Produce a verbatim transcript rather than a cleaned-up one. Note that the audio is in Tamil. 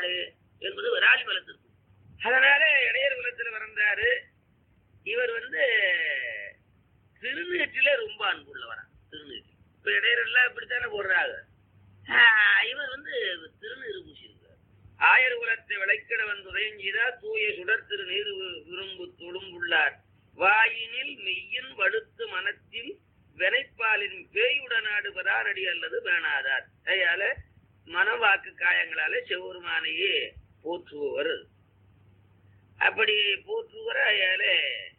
என்பது விராலி குலத்திற்கு. அதனால இடையர் குலத்துல பிறந்தாரு. இவர் வந்து திருநீற்றில ரொம்ப அன்புள்ளவரா. திருநீற்றில் இப்ப இடையரெல்லாம் இப்படித்தானே போடுறாங்க. இவர் வந்து திருநீறு பூசியிருக்கிறார். ஆயர் குலத்தை விளைக்கிடவன் துறையஞ்சீரா தூய சுடர் திருநீர் விரும்பு துடும்புள்ளார் வாயினில் மெய்யின் வடுத்து மனத்தில் வினைப்பாலின் பேயுடனாடு பதாரடி அல்லது பேணாதார். அதனால மனவாக்கு காயங்களால சிவபெருமானையே போற்றுபவர். அப்படி போற்றுவர். அதனால